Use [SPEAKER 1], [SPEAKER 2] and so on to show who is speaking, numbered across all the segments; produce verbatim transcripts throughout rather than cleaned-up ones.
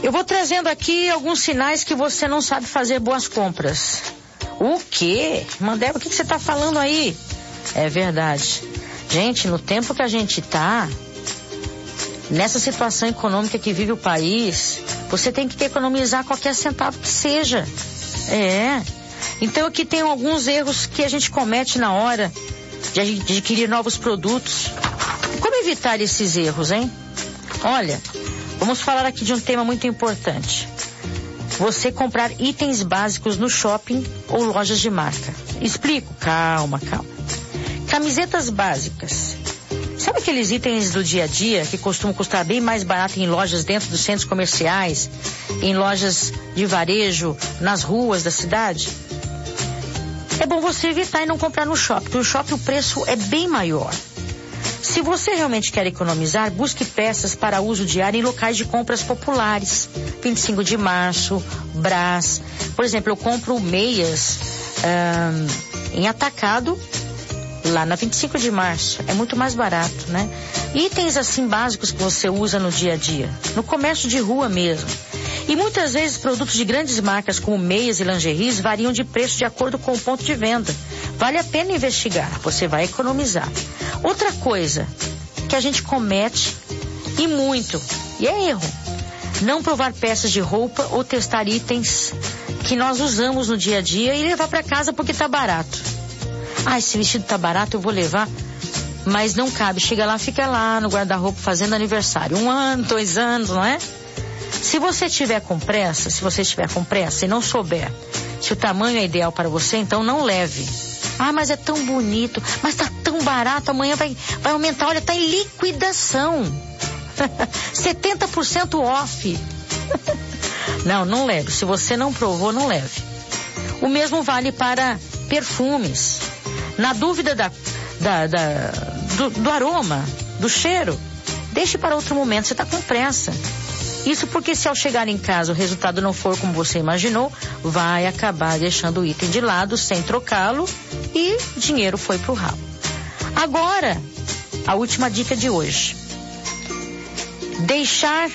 [SPEAKER 1] Eu vou trazendo aqui alguns sinais que você não sabe fazer boas compras. O quê? Mandela, o que, que você está falando aí? É verdade. Gente, no tempo que a gente está, nessa situação econômica que vive o país, você tem que economizar qualquer centavo que seja. É. Então aqui tem alguns erros que a gente comete na hora de adquirir novos produtos. Como evitar esses erros, hein? Olha, vamos falar aqui de um tema muito importante. Você comprar itens básicos no shopping ou lojas de marca. Explico. Calma, calma. Camisetas básicas. Sabe aqueles itens do dia a dia que costumam custar bem mais barato em lojas dentro dos centros comerciais, em lojas de varejo, nas ruas da cidade? É bom você evitar e não comprar no shopping, porque no shopping o preço é bem maior. Se você realmente quer economizar, busque peças para uso diário em locais de compras populares. vinte e cinco de março, Brás. Por exemplo, eu compro meias hum, em atacado lá na vinte e cinco de março. É muito mais barato, né? Itens assim básicos que você usa no dia a dia. No comércio de rua mesmo. E muitas vezes produtos de grandes marcas como meias e lingeries variam de preço de acordo com o ponto de venda. Vale a pena investigar, você vai economizar. Outra coisa que a gente comete, e muito, e é erro, não provar peças de roupa ou testar itens que nós usamos no dia a dia e levar para casa porque tá barato. Ah, esse vestido tá barato, eu vou levar, mas não cabe. Chega lá, fica lá no guarda-roupa fazendo aniversário. Um ano, dois anos, não é? Se você tiver com pressa, se você estiver com pressa e não souber se o tamanho é ideal para você, então não leve. Ah, mas é tão bonito, mas tá tão barato, amanhã vai, vai aumentar, olha, tá em liquidação. setenta por cento off. Não, não leve. Se você não provou, não leve. O mesmo vale para perfumes. Na dúvida da, da, da, do, do aroma, do cheiro, deixe para outro momento, você tá com pressa. Isso porque se ao chegar em casa o resultado não for como você imaginou, vai acabar deixando o item de lado sem trocá-lo e dinheiro foi pro ralo. Agora, a última dica de hoje. Deixar,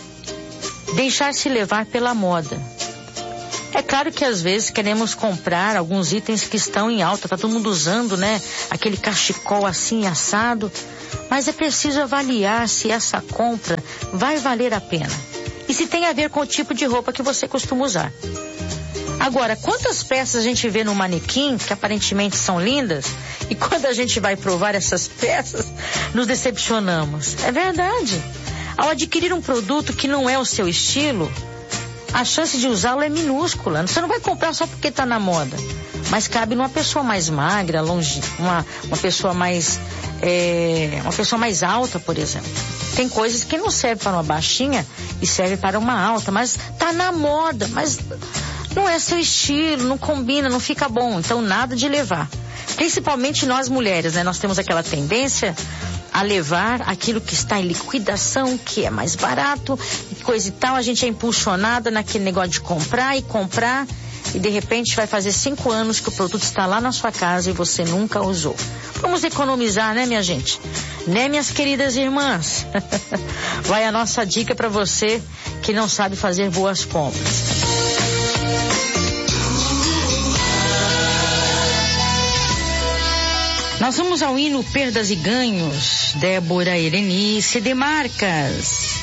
[SPEAKER 1] deixar se levar pela moda. É claro que às vezes queremos comprar alguns itens que estão em alta, tá todo mundo usando, né? Aquele cachecol assim assado. Mas é preciso avaliar se essa compra vai valer a pena. E se tem a ver com o tipo de roupa que você costuma usar. Agora, quantas peças a gente vê no manequim, que aparentemente são lindas, e quando a gente vai provar essas peças, nos decepcionamos. É verdade. Ao adquirir um produto que não é o seu estilo, a chance de usá-lo é minúscula. Você não vai comprar só porque está na moda. Mas cabe numa pessoa mais magra, longe, uma, uma pessoa mais... É, uma pessoa mais alta, por exemplo. Tem coisas que não servem para uma baixinha e servem para uma alta, mas tá na moda, mas não é seu estilo, não combina, não fica bom. Então nada de levar. Principalmente nós mulheres, né? Nós temos aquela tendência a levar aquilo que está em liquidação, que é mais barato, coisa e tal. A gente é impulsionada naquele negócio de comprar e comprar. E de repente vai fazer cinco anos que o produto está lá na sua casa e você nunca usou. Vamos economizar, né, minha gente? Né, minhas queridas irmãs? Vai a nossa dica para você que não sabe fazer boas compras. Nós vamos ao hino Perdas e Ganhos, Débora Helenice de Marcas.